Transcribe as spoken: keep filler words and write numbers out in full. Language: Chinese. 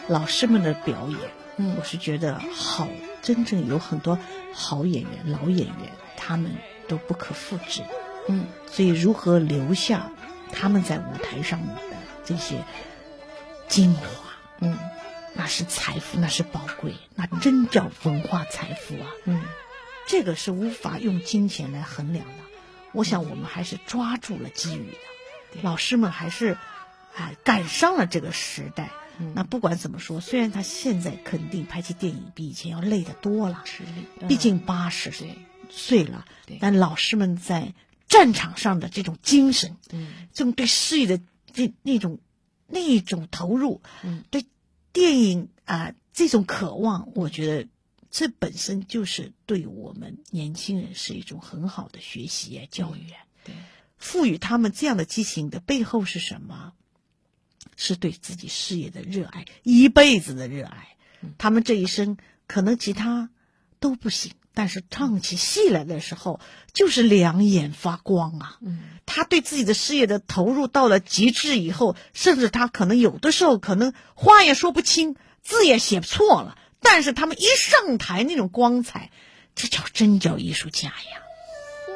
老师们的表演，嗯，我是觉得好，真正有很多好演员、老演员，他们都不可复制，嗯，所以如何留下他们在舞台上的这些精华，嗯，那是财富，那是宝贵，那真叫文化财富啊，嗯，这个是无法用金钱来衡量的。我想我们还是抓住了机遇的，老师们还是哎赶上了这个时代。嗯、那不管怎么说，虽然他现在肯定拍起电影比以前要累得多了，嗯、毕竟八十岁了，但老师们在战场上的这种精神，嗯，这种对事业的这那种那种投入，嗯，对电影啊、呃、这种渴望，我觉得这本身就是对我们年轻人是一种很好的学习啊教育啊。对，赋予他们这样的激情的背后是什么？是对自己事业的热爱，一辈子的热爱。他们这一生可能其他都不行，但是唱起戏来的时候就是两眼发光啊。嗯，他对自己的事业的投入到了极致以后，甚至他可能有的时候可能话也说不清，字也写错了，但是他们一上台那种光彩，这叫真叫艺术家呀。